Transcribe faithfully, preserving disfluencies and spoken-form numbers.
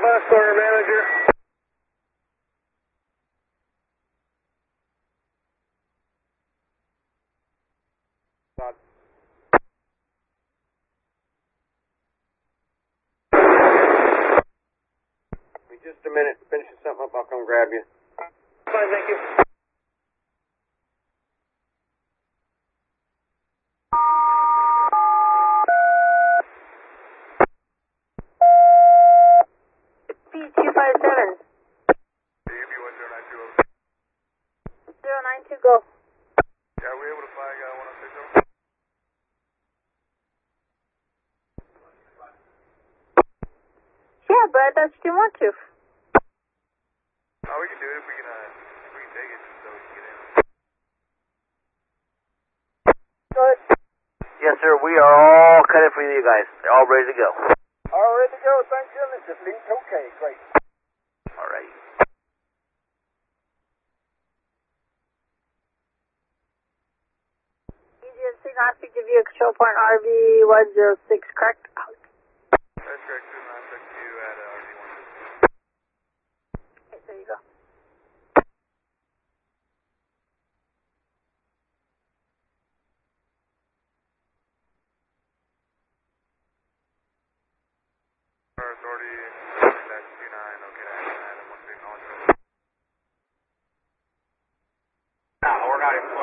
bus owner manager. Just a minute, finishing something up, I'll come grab you. Fine, thank you. P two five seven. A B one zero nine two oh. zero nine two, go. Yeah, are we able to flag uh, one oh six oh? Yeah, but I thought you didn't want to. Oh, we can do it if we can, uh, if we can take it just so we can get in. Go ahead. Yes, sir. We are all cut in for you guys. They're all ready to go. All ready to go. Thank goodness. It leaked okay. Great. All right. E G N C not to give you a control point R V one zero six, correct? That's correct, two nine six two at uh, R V one. Okay, there you go. Our authority, that's two nine, okay, and one big acknowledgement. Ah, we're not even